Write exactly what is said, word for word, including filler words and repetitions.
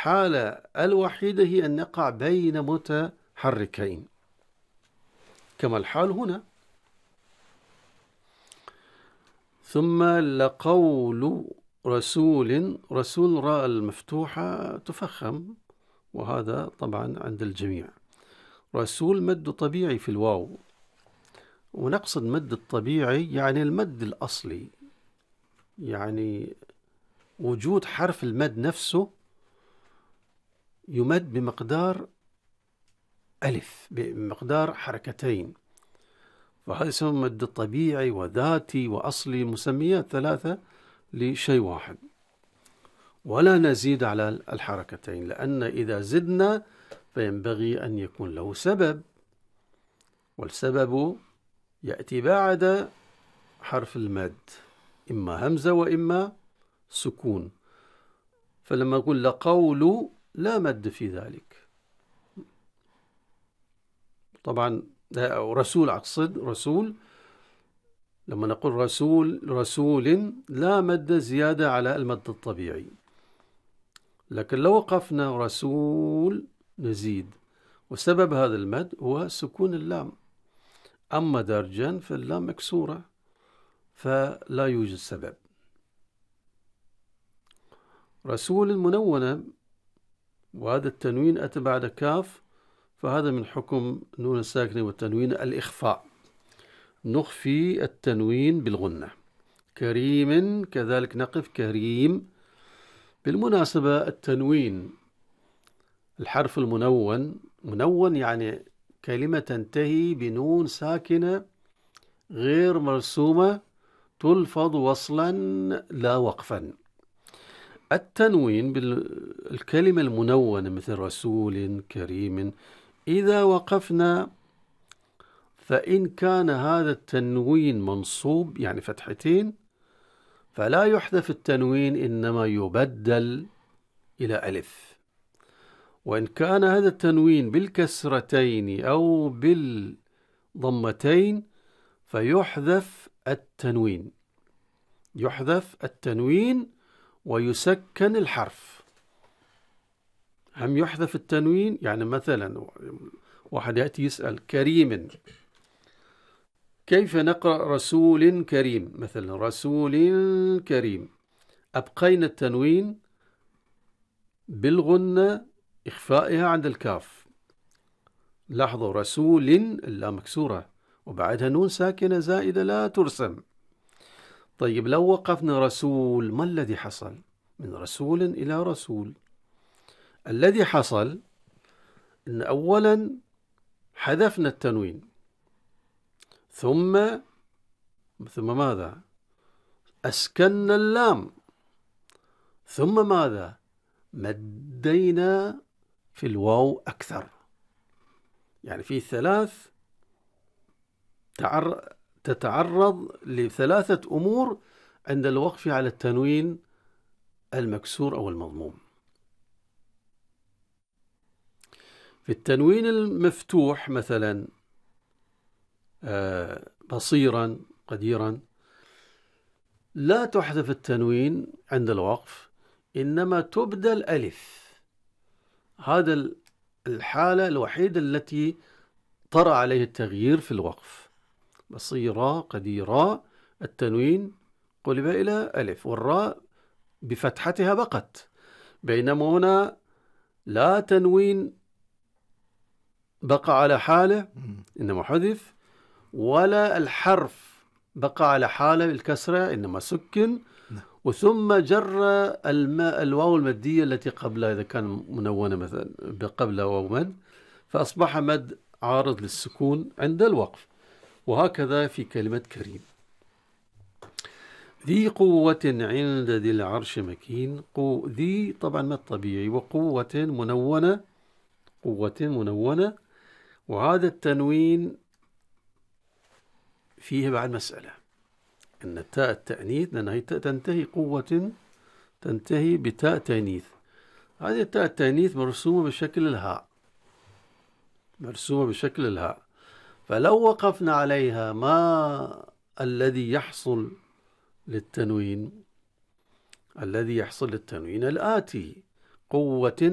الحالة الوحيدة هي أن نقع بين متحركين كما الحال هنا. ثم لقول رسول، رسول راء المفتوحة تفخم، وهذا طبعا عند الجميع. رسول مد طبيعي في الواو، ونقصد مد الطبيعي يعني المد الأصلي، يعني وجود حرف المد نفسه يمد بمقدار ألف، بمقدار حركتين، فهذا يسمى مد طبيعي وذاتي وأصلي، مسميات ثلاثة لشيء واحد، ولا نزيد على الحركتين، لأن إذا زدنا فينبغي أن يكون له سبب، والسبب يأتي بعد حرف المد، إما همزة وإما سكون. فلما نقول لقول لا مد في ذلك. طبعا رسول، أقصد رسول، لما نقول رسول رسول لا مد زيادة على المد الطبيعي، لكن لو وقفنا رسول نزيد، وسبب هذا المد هو سكون اللام، أما درجا فاللام مكسورة فلا يوجد سبب. رسول منونة، وهذا التنوين أتى بعد كاف، فهذا من حكم نون الساكنة والتنوين الإخفاء، نخفي التنوين بالغنة. كريم كذلك نقف كريم. بالمناسبة التنوين الحرف المنون، منون يعني كلمة تنتهي بنون ساكنة غير مرسومة تلفظ وصلا لا وقفا. التنوين بالكلمة المنونة مثل رسول كريم، إذا وقفنا فإن كان هذا التنوين منصوب يعني فتحتين فلا يحذف التنوين، إنما يبدل إلى ألف. وإن كان هذا التنوين بالكسرتين أو بالضمتين فيحذف التنوين، يحذف التنوين ويسكن الحرف. هم يحذف التنوين، يعني مثلا واحد يأتي يسأل كريم، كيف نقرأ رسول كريم؟ مثلا رسول كريم، أبقينا التنوين بالغنة إخفائها عند الكاف. لاحظوا رسول اللام مكسورة وبعدها نون ساكنة زائدة لا ترسم. طيب لو وقفنا رسول، ما الذي حصل؟ من رسول إلى رسول. الذي حصل إن أولا حذفنا التنوين، ثم ثم ماذا؟ أسكننا اللام، ثم ماذا؟ مدينا في الواو أكثر. يعني في ثلاث تعر... تتعرض لثلاثة أمور عند الوقف على التنوين المكسور أو المضموم. في التنوين المفتوح مثلا آه بصيرا قديرا، لا تحذف التنوين عند الوقف، إنما تبدل ألف. هذا الحالة الوحيدة التي طرأ عليه التغيير في الوقف. بصيرا قديرا التنوين قلب إلى ألف، والراء بفتحتها بقت، بينما هنا لا تنوين بقى على حالة إنما حذف، ولا الحرف بقى على حالة بالكسرة إنما سكن، وثم جر الماء الواو المادية التي قبلها إذا كان منونة مثلا قبل واو مد، فأصبح مد عارض للسكون عند الوقف. وهكذا في كلمة كريم. ذي قوة عند ذي العرش مكين. قو ذي طبعا مد طبيعي، وقوة منونة، قوة منونة، وهذا التنوين فيه بعد مسألة، أن التاء التأنيث لأنها تنتهي قوة تنتهي بتاء تأنيث، هذه التاء التأنيث مرسومة بشكل الهاء، مرسومة بشكل الهاء، فلو وقفنا عليها ما الذي يحصل للتنوين؟ الذي يحصل للتنوين الآتي: قوة